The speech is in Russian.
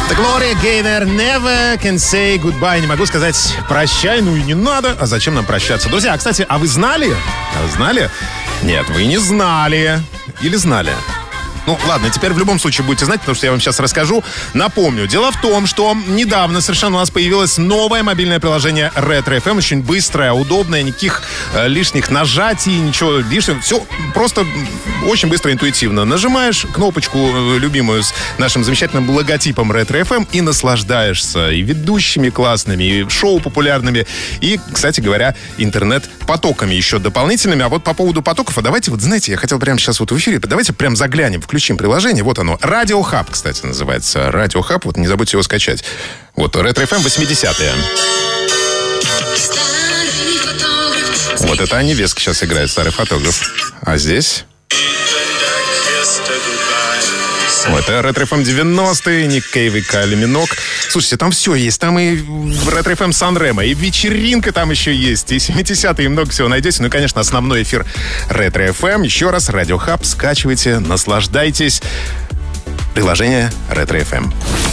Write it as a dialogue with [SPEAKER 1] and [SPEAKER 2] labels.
[SPEAKER 1] The Gloria Gaynor, Never Can Say Goodbye. Не могу сказать прощай, ну и не надо. А зачем нам прощаться? Друзья, кстати, а вы знали? Знали? Нет, вы не знали. Или знали? Ну, ладно, теперь в любом случае будете знать, потому что я вам сейчас расскажу. Напомню, дело в том, что недавно совершенно у нас появилось новое мобильное приложение Retro FM. Очень быстрое, удобное, никаких лишних нажатий, ничего лишнего. Все просто очень быстро, интуитивно. Нажимаешь кнопочку любимую с нашим замечательным логотипом Retro FM и наслаждаешься и ведущими классными, и шоу популярными, и, кстати говоря, интернет-потоками еще дополнительными. А вот по поводу потоков, а давайте, вот знаете, я хотел прямо сейчас вот в эфире, давайте прям заглянем, включим приложение. Вот оно. Radio Hub, кстати, называется. Radio Hub. Вот не забудьте его скачать. Вот Retro FM 80-е. Вот это Ани Веск сейчас играет, старый фотограф. А здесь... Вот, это Retro FM 90-е, Ник Кейв и Кайли Минок. Слушайте, там все есть. Там и Retro FM Сан-Ремо, и вечеринка там еще есть, и 70-е, и много всего найдете. Ну и, конечно, основной эфир Retro FM. Еще раз, Radio Hub, скачивайте, наслаждайтесь. Приложение Retro FM.